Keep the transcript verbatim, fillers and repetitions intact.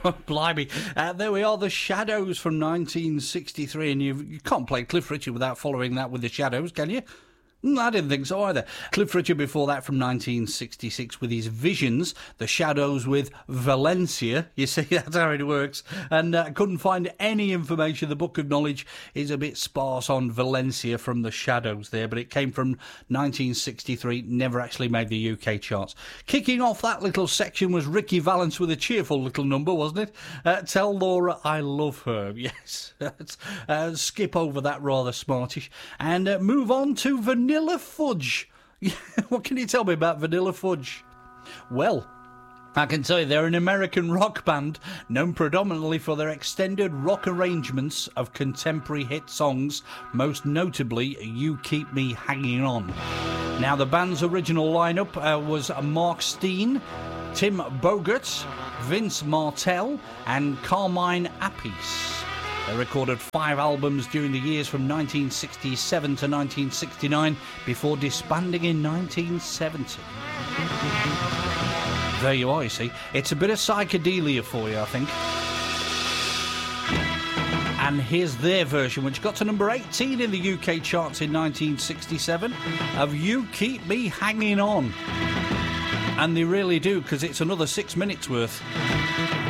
Blimey. Uh, there we are, The Shadows from nineteen sixty-three, and you you can't play Cliff Richard without following that with The Shadows, can you? Mm, I didn't think so either. Cliff Richard before that from nineteen sixty-six with his Visions, The Shadows with Valencia. You see, that's how it works. And I uh, couldn't find any information. The Book of Knowledge is a bit sparse on Valencia from The Shadows there, but it came from nineteen sixty-three, never actually made the U K charts. Kicking off that little section was Ricky Valance with a cheerful little number, wasn't it? Uh, Tell Laura I Love Her. Yes. uh, skip over that rather smartish and uh, move on to Vanilla. Vanilla Fudge. What can you tell me about Vanilla Fudge? Well, I can tell you they're an American rock band known predominantly for their extended rock arrangements of contemporary hit songs, most notably You Keep Me Hanging On. Now, the band's original lineup uh, was Mark Steen, Tim Bogert, Vince Martell and Carmine Appice. They recorded five albums during the years from nineteen sixty-seven to nineteen sixty-nine before disbanding in nineteen seventy. There you are, you see. It's a bit of psychedelia for you, I think. And here's their version, which got to number eighteen in the U K charts in nineteen sixty-seven, of You Keep Me Hanging On. And they really do, because it's another six minutes worth.